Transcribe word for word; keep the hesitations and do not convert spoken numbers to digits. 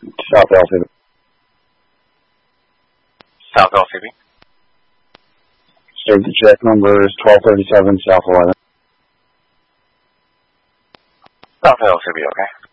South L C B. South L C B. Safety check number is twelve thirty-seven South eleven. South L C B, okay.